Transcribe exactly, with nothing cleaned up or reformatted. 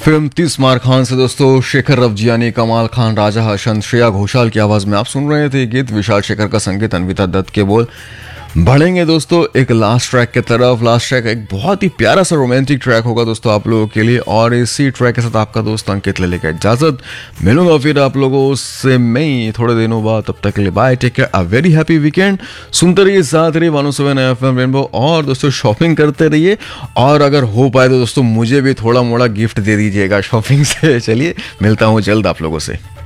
Film तीस मार खान से दोस्तों शेखर रफजियानी, कमाल खान, राजा हसन, श्रेया घोषाल की आवाज में आप सुन रहे थे गीत। विशाल शेखर का संगीत, अन्विता दत्त के बोल। बढ़ेंगे दोस्तों एक लास्ट ट्रैक की तरफ। लास्ट ट्रैक एक बहुत ही प्यारा सा रोमांटिक ट्रैक होगा दोस्तों आप लोगों के लिए, और इसी ट्रैक के साथ आपका दोस्त अंकित ले लेकर इजाजत। मिलूंगा फिर आप लोगों से मैं थोड़े दिनों बाद, तब तक के लिए bye, take care, a very happy weekend. सुनते रहिए, साथ रहिए one O seven F M rainbow, और दोस्तों शॉपिंग करते रहिए, और अगर हो पाए तो दोस्तों मुझे भी थोड़ा मोड़ा गिफ्ट दे दीजिएगा शॉपिंग से। चलिए मिलता हूँ जल्द आप लोगों से।